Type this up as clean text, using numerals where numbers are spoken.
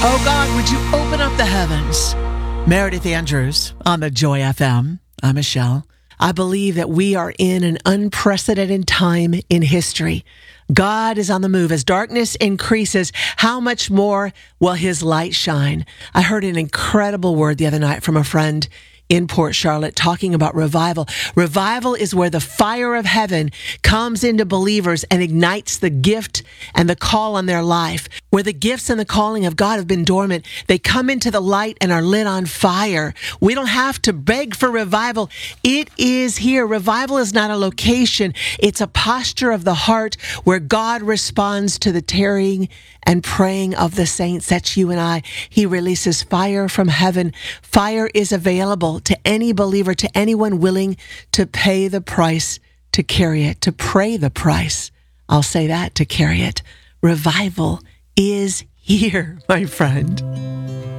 Oh God, would you open up the heavens? Meredith Andrews on the Joy FM. I'm Michelle. I believe that we are in an unprecedented time in history. God is on the move. As darkness increases, how much more will his light shine? I heard an incredible word the other night from a friend in Port Charlotte talking about revival. Revival is where the fire of heaven comes into believers and ignites the gift and the call on their life. Where the gifts and the calling of God have been dormant, they come into the light and are lit on fire. We don't have to beg for revival. It is here. Revival is not a location. It's a posture of the heart where God responds to the tarrying and praying of the saints. That's you and I. He releases fire from heaven. Fire is available to any believer, to anyone willing to pay the price to carry it, to pray the price. I'll say that, to carry it. Revival is here, my friend.